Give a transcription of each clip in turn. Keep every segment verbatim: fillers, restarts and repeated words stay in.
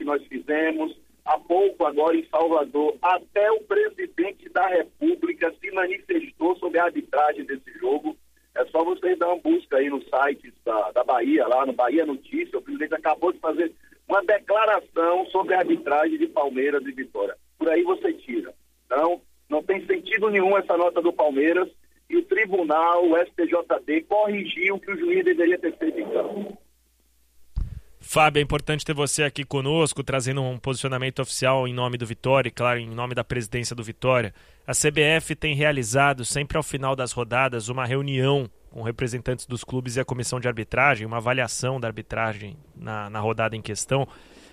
nós fizemos, há pouco agora em Salvador, até o presidente da República se manifestou sobre a arbitragem desse jogo. É só vocês dar uma busca aí no site da, da Bahia, lá no Bahia Notícia, o presidente acabou de fazer uma declaração sobre a arbitragem de Palmeiras e Vitória. Por aí você tira. Então, não tem sentido nenhum essa nota do Palmeiras, e o tribunal, o S T J D, corrigiu o que o juiz deveria ter feito em campo. Fábio, é importante ter você aqui conosco, trazendo um posicionamento oficial em nome do Vitória e, claro, em nome da presidência do Vitória. A C B F tem realizado, sempre ao final das rodadas, uma reunião com representantes dos clubes e a comissão de arbitragem, uma avaliação da arbitragem na, na rodada em questão.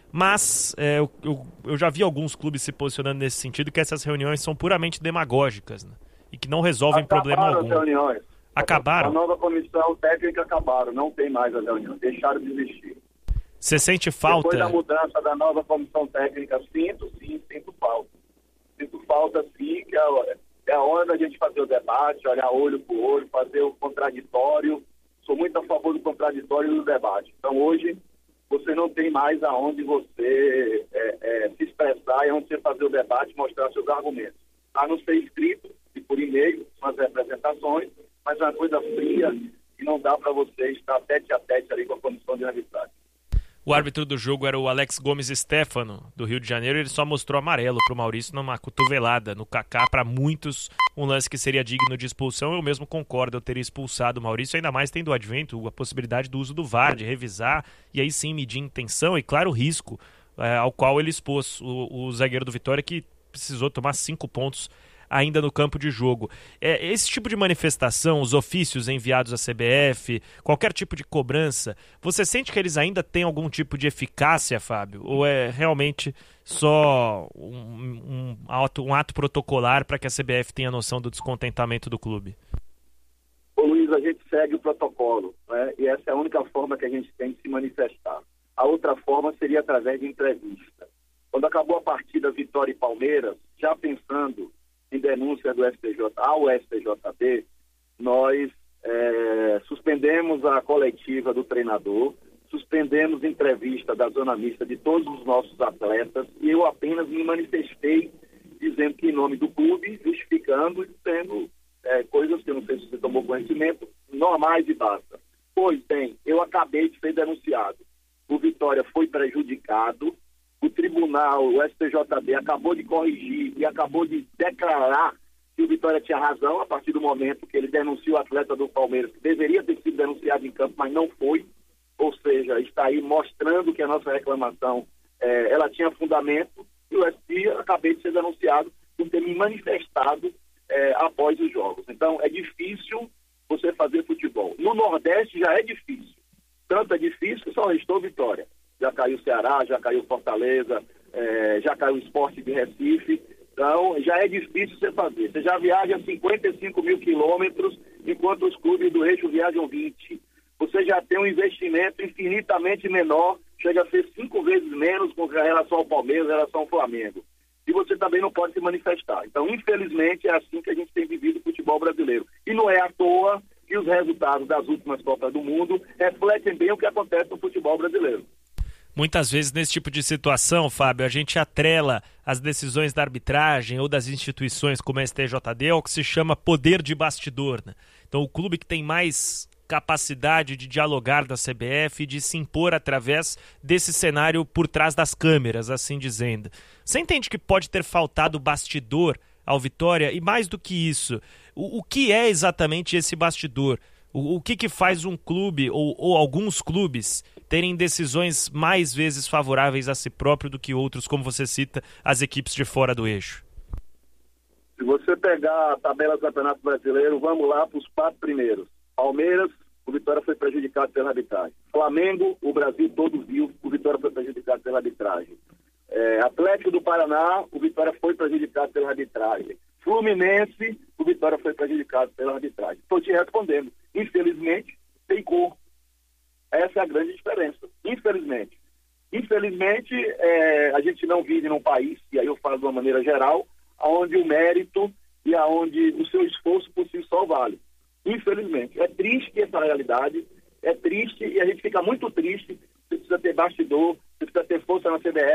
Mas é, eu, eu, eu já vi alguns clubes se posicionando nesse sentido, que essas reuniões são puramente demagógicas, né? E que não resolvem Acabaram problema algum. As reuniões. Acabaram? A nova comissão técnica acabaram, não tem mais as reuniões, deixaram de existir. Você sente falta? Depois da mudança da nova comissão técnica, sinto, sim, sinto falta. Sinto falta, sim, que é, é a hora da gente fazer o debate, olhar olho por olho, fazer o contraditório. Sou muito a favor do contraditório e do debate. Então, hoje, você não tem mais aonde você é, é, se expressar e onde você fazer o debate, mostrar seus argumentos. A não ser escrito e por e-mail, são as representações, mas é uma coisa fria e não dá para você estar tete a tete ali com a comissão de arbitragem. O árbitro do jogo era o Alex Gomes Stefano, do Rio de Janeiro. Ele só mostrou amarelo para o Maurício numa cotovelada no Kaká. Para muitos, um lance que seria digno de expulsão. Eu mesmo concordo, eu teria expulsado o Maurício, ainda mais tendo o advento, a possibilidade do uso do V A R, de revisar e aí sim medir intenção e, claro, o risco é, ao qual ele expôs o, o zagueiro do Vitória, que precisou tomar cinco pontos ainda no campo de jogo. É, esse tipo de manifestação, os ofícios enviados à C B F, qualquer tipo de cobrança, você sente que eles ainda têm algum tipo de eficácia, Fábio? Ou é realmente só um, um, ato, um ato protocolar para que a C B F tenha noção do descontentamento do clube? Ô Luiz, a gente segue o protocolo, né? E essa é a única forma que a gente tem de se manifestar. A outra forma seria através de entrevista. Quando acabou a partida Vitória e Palmeiras, já pensando em denúncia do S T J ao S T J D, nós é, suspendemos a coletiva do treinador, suspendemos a entrevista da zona mista de todos os nossos atletas, e eu apenas me manifestei dizendo que em nome do clube, justificando e tendo é, coisas que eu não sei se você tomou conhecimento, normais e basta. Pois bem, eu acabei de ser denunciado. O Vitória foi prejudicado. O tribunal, o S T J D, acabou de corrigir e acabou de declarar que o Vitória tinha razão a partir do momento que ele denunciou o atleta do Palmeiras, que deveria ter sido denunciado em campo, mas não foi. Ou seja, está aí mostrando que a nossa reclamação eh, ela tinha fundamento, e o S T acabei de ser denunciado por ter me manifestado eh, após os jogos. Então, é difícil você fazer futebol. No Nordeste já é difícil. Tanto é difícil que só restou Vitória. Já caiu o Ceará, já caiu Fortaleza, é, já caiu o Sport de Recife. Então, já é difícil você fazer. Você já viaja cinquenta e cinco mil quilômetros, enquanto os clubes do eixo viajam vinte. Você já tem um investimento infinitamente menor, chega a ser cinco vezes menos com relação ao Palmeiras, em relação ao Flamengo. E você também não pode se manifestar. Então, infelizmente, é assim que a gente tem vivido o futebol brasileiro. E não é à toa que os resultados das últimas Copas do Mundo refletem bem o que acontece no futebol brasileiro. Muitas vezes, nesse tipo de situação, Fábio, a gente atrela as decisões da arbitragem ou das instituições como a S T J D ao que se chama poder de bastidor, né? Então, o clube que tem mais capacidade de dialogar da C B F e de se impor através desse cenário por trás das câmeras, assim dizendo. Você entende que pode ter faltado bastidor ao Vitória? E mais do que isso, o, o que é exatamente esse bastidor? O, o que, que faz um clube ou, ou alguns clubes terem decisões mais vezes favoráveis a si próprio do que outros, como você cita, as equipes de fora do eixo? Se você pegar a tabela do Campeonato Brasileiro, vamos lá para os quatro primeiros. Palmeiras, o Vitória foi prejudicado pela arbitragem. Flamengo, o Brasil todo viu, o Vitória foi prejudicado pela arbitragem. É, Atlético do Paraná, o Vitória foi prejudicado pela arbitragem. Fluminense, o Vitória foi prejudicado pela arbitragem. Estou te respondendo. Infelizmente, tem cor. Essa é a grande diferença. Infelizmente. Infelizmente, é, a gente não vive num país, e aí eu falo de uma maneira geral, onde o mérito e aonde o seu esforço por si só vale. Infelizmente. É triste essa realidade, é triste e a gente fica muito triste. Você precisa ter bastidor, você precisa ter força na C B F.